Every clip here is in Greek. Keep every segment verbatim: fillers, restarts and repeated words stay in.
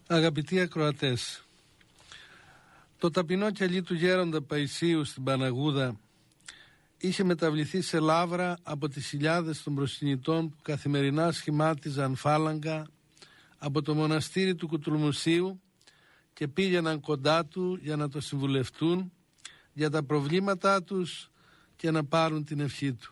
Αγαπητοί ακροατές, το ταπεινό κελί του γέροντα Παϊσίου στην Παναγούδα είχε μεταβληθεί σε λάβρα από τις χιλιάδες των προσκυνητών που καθημερινά σχημάτιζαν φάλαγγα από το μοναστήρι του Κουτρумουσίου και πήγαιναν κοντά του για να το συμβουλευτούν για τα προβλήματά τους και να πάρουν την ευχή του.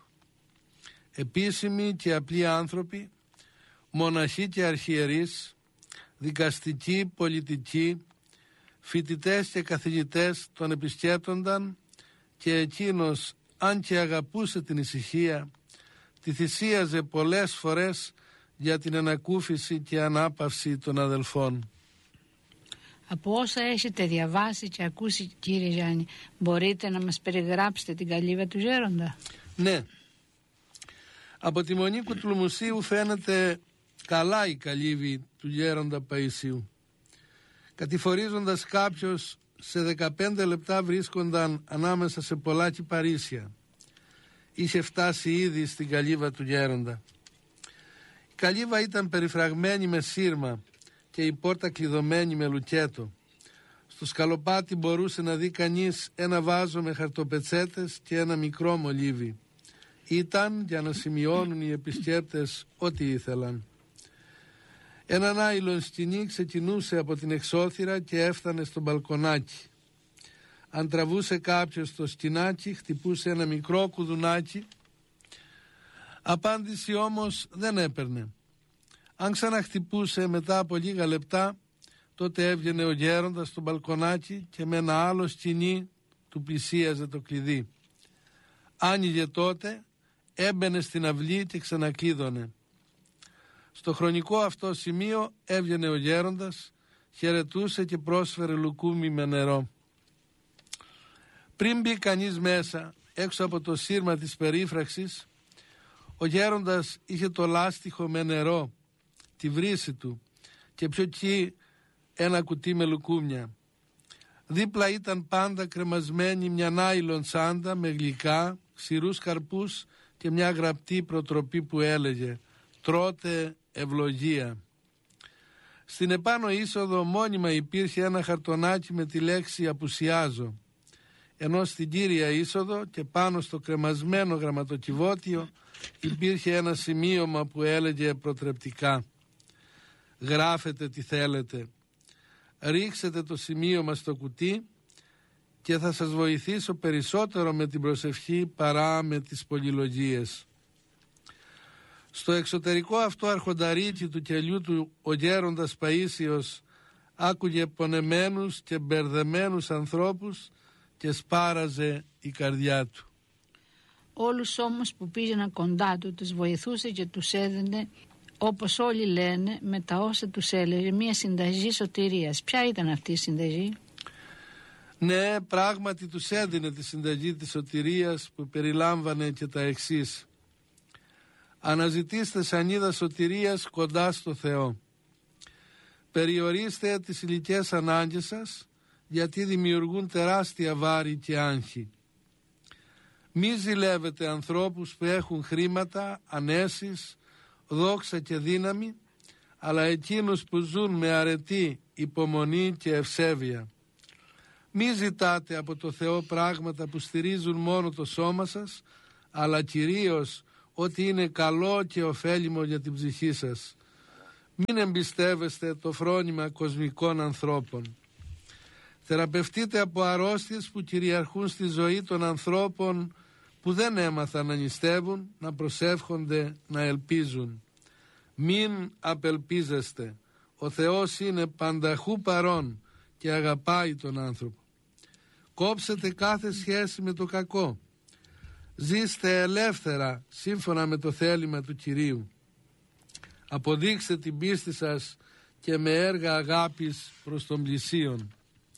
Επίσημοι και απλοί άνθρωποι, μοναχοί και αρχιερείς, δικαστικοί, πολιτικοί, φοιτητές και καθηγητές τον επισκέπτονταν και εκείνος, αν και αγαπούσε την ησυχία, τη θυσίαζε πολλές φορές για την ανακούφιση και ανάπαυση των αδελφών. Από όσα έχετε διαβάσει και ακούσει, κύριε Γιάννη, μπορείτε να μας περιγράψετε την καλύβα του γέροντα? Ναι. Από τη Μονή Κουτρумουσίου φαίνεται καλά η καλύβη του γέροντα Παϊσίου. Κατηφορίζοντας κάποιος, σε δεκαπέντε λεπτά βρίσκονταν ανάμεσα σε πολλά κυπαρίσια. Είχε φτάσει ήδη στην καλύβα του γέροντα. Η καλύβα ήταν περιφραγμένη με σύρμα και η πόρτα κλειδωμένη με λουκέτο. Στο σκαλοπάτι μπορούσε να δει κανείς ένα βάζο με χαρτοπετσέτες και ένα μικρό μολύβι. Ήταν για να σημειώνουν οι επισκέπτες ό,τι ήθελαν. Ένα νάιλον σκοινί ξεκινούσε από την εξώθυρα και έφτανε στο μπαλκονάκι. Αν τραβούσε κάποιος το σκοινάκι, χτυπούσε ένα μικρό κουδουνάκι. Απάντηση όμως δεν έπαιρνε. Αν ξαναχτυπούσε μετά από λίγα λεπτά, τότε έβγαινε ο γέροντας στο μπαλκονάκι και με ένα άλλο σκοινί του πλησίαζε το κλειδί. Άνοιγε τότε, έμπαινε στην αυλή και ξανακλείδωνε. Στο χρονικό αυτό σημείο έβγαινε ο γέροντας, χαιρετούσε και πρόσφερε λουκούμι με νερό. Πριν μπει κανείς μέσα, έξω από το σύρμα της περίφραξης, ο γέροντας είχε το λάστιχο με νερό, τη βρύση του και πιο εκεί ένα κουτί με λουκούμια. Δίπλα ήταν πάντα κρεμασμένη μια νάιλον τσάντα με γλυκά, ξηρούς καρπούς και μια γραπτή προτροπή που έλεγε «Τρώτε ευλογία». Στην επάνω είσοδο μόνιμα υπήρχε ένα χαρτονάκι με τη λέξη «Απουσιάζω», ενώ στην κύρια είσοδο και πάνω στο κρεμασμένο γραμματοκιβώτιο υπήρχε ένα σημείωμα που έλεγε προτρεπτικά «Γράφετε τι θέλετε, ρίξετε το σημείωμα στο κουτί και θα σας βοηθήσω περισσότερο με την προσευχή παρά με τις πολυλογίες». Στο εξωτερικό αυτό αρχονταρίκι του κελιού του ο γέροντας Παΐσιος άκουγε πονεμένους και μπερδεμένους ανθρώπους και σπάραζε η καρδιά του. Όλους όμως που πήγαιναν κοντά του τους βοηθούσε και τους έδινε, όπως όλοι λένε, με τα όσα τους έλεγε, μια συνταγή σωτηρίας. Ποια ήταν αυτή η συνταγή? Ναι, πράγματι τους έδινε τη συνταγή της σωτηρίας που περιλάμβανε και τα εξής. Αναζητήστε σανίδα σωτηρίας κοντά στο Θεό. Περιορίστε τις υλικές ανάγκες σας, γιατί δημιουργούν τεράστια βάρη και άγχη. Μη ζηλεύετε ανθρώπους που έχουν χρήματα, ανέσεις, δόξα και δύναμη, αλλά εκείνους που ζουν με αρετή, υπομονή και ευσέβεια. Μη ζητάτε από το Θεό πράγματα που στηρίζουν μόνο το σώμα σας, αλλά κυρίως ότι είναι καλό και ωφέλιμο για την ψυχή σας. Μην εμπιστεύεστε το φρόνημα κοσμικών ανθρώπων. Θεραπευτείτε από αρρώστιες που κυριαρχούν στη ζωή των ανθρώπων που δεν έμαθαν να νηστεύουν, να προσεύχονται, να ελπίζουν. Μην απελπίζεστε. Ο Θεός είναι πανταχού παρών και αγαπάει τον άνθρωπο. Κόψετε κάθε σχέση με το κακό. Ζήστε ελεύθερα σύμφωνα με το θέλημα του Κυρίου. Αποδείξτε την πίστη σας και με έργα αγάπης προς τον πλησίον.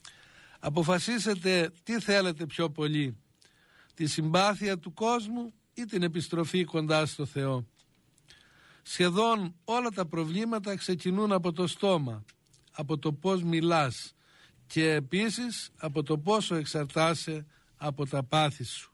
Αποφασίσετε τι θέλετε πιο πολύ, τη συμπάθεια του κόσμου ή την επιστροφή κοντά στο Θεό. Σχεδόν όλα τα προβλήματα ξεκινούν από το στόμα, από το πώς μιλάς και επίσης από το πόσο εξαρτάσαι από τα πάθη σου.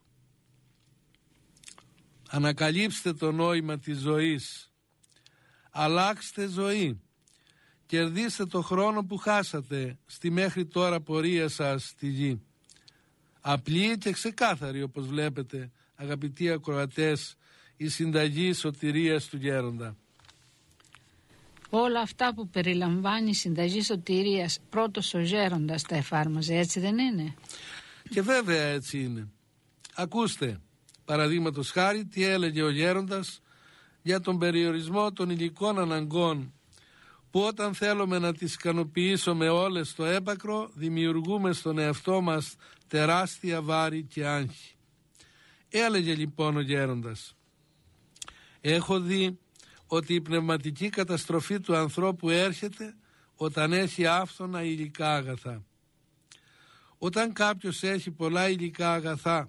Ανακαλύψτε το νόημα της ζωής. Αλλάξτε ζωή κερδίστε το χρόνο που χάσατε στη μέχρι τώρα πορεία σας στη γη. Απλή και ξεκάθαρη, όπως βλέπετε, αγαπητοί ακροατές, η συνταγή σωτηρίας του γέροντα. Όλα αυτά που περιλαμβάνει η συνταγή σωτηρίας πρώτος ο γέροντας τα εφάρμοζε, έτσι δεν είναι? Και βέβαια έτσι είναι. Ακούστε, παραδείγματος χάρη, τι έλεγε ο γέροντας για τον περιορισμό των υλικών αναγκών, που όταν θέλουμε να τις ικανοποιήσουμε όλες στο έπακρο, δημιουργούμε στον εαυτό μας τεράστια βάρη και άγχη. Έλεγε λοιπόν ο γέροντας: έχω δει ότι η πνευματική καταστροφή του ανθρώπου έρχεται όταν έχει άφθονα υλικά αγαθά. Όταν κάποιος έχει πολλά υλικά αγαθά,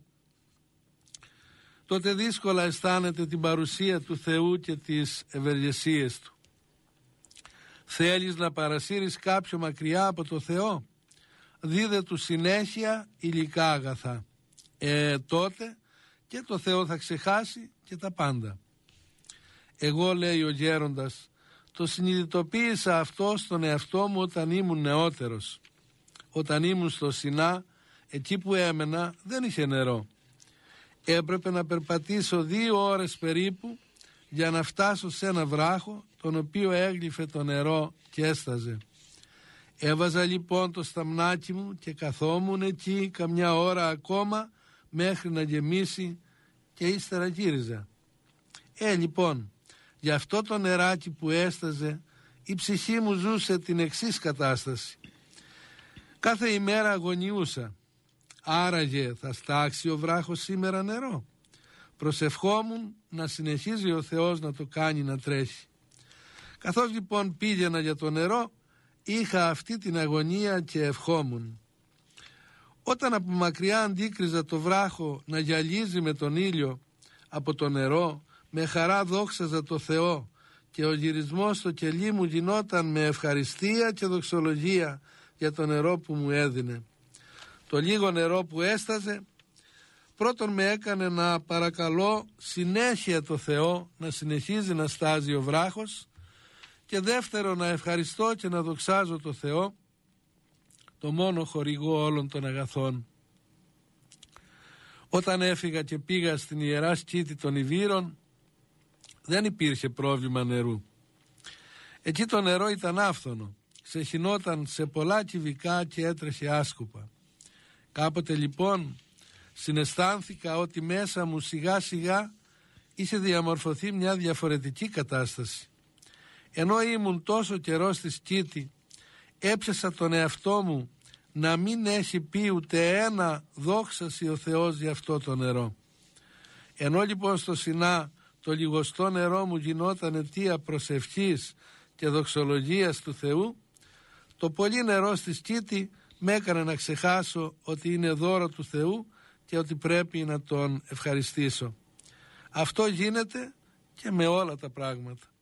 τότε δύσκολα αισθάνεται την παρουσία του Θεού και τις ευεργεσίες Του. Θέλεις να παρασύρεις κάποιο μακριά από το Θεό? Δίδε του συνέχεια υλικά αγαθά. Ε, τότε και το Θεό θα ξεχάσει και τα πάντα. Εγώ, λέει ο γέροντας, το συνειδητοποίησα αυτό στον εαυτό μου όταν ήμουν νεότερος. Όταν ήμουν στο Σινά, εκεί που έμενα δεν είχε νερό. Έπρεπε να περπατήσω δύο ώρες περίπου για να φτάσω σε ένα βράχο, τον οποίο έγλυφε το νερό και έσταζε. Έβαζα λοιπόν το σταμνάκι μου και καθόμουν εκεί καμιά ώρα ακόμα μέχρι να γεμίσει και ύστερα γύριζα. Ε, λοιπόν, γι' αυτό το νεράκι που έσταζε, η ψυχή μου ζούσε την εξής κατάσταση. Κάθε ημέρα αγωνιούσα. Άραγε θα στάξει ο βράχος σήμερα νερό? Προσευχόμουν να συνεχίζει ο Θεός να το κάνει να τρέχει. Καθώς λοιπόν πήγαινα για το νερό, είχα αυτή την αγωνία και ευχόμουν. Όταν από μακριά αντίκριζα το βράχο να γυαλίζει με τον ήλιο από το νερό, με χαρά δόξαζα το Θεό και ο γυρισμός στο κελί μου γινόταν με ευχαριστία και δοξολογία για το νερό που μου έδινε. Το λίγο νερό που έσταζε, πρώτον με έκανε να παρακαλώ συνέχεια το Θεό να συνεχίζει να στάζει ο βράχος, και δεύτερον να ευχαριστώ και να δοξάζω το Θεό, το μόνο χορηγό όλων των αγαθών. Όταν έφυγα και πήγα στην Ιερά Σκήτη των Ιβύρων, δεν υπήρχε πρόβλημα νερού. Εκεί το νερό ήταν άφθονο, ξεχυνόταν σε πολλά κυβικά και έτρεχε άσκοπα. Κάποτε λοιπόν συναισθάνθηκα ότι μέσα μου σιγά σιγά είχε διαμορφωθεί μια διαφορετική κατάσταση. Ενώ ήμουν τόσο καιρό στη Σκήτη, έπιασα τον εαυτό μου να μην έχει πει ούτε ένα δόξαση ο Θεός για αυτό το νερό. Ενώ λοιπόν στο Σινά το λιγοστό νερό μου γινόταν αιτία προσευχής και δοξολογίας του Θεού, το πολύ νερό στη Σκήτη με έκανε να ξεχάσω ότι είναι δώρο του Θεού και ότι πρέπει να τον ευχαριστήσω. Αυτό γίνεται και με όλα τα πράγματα.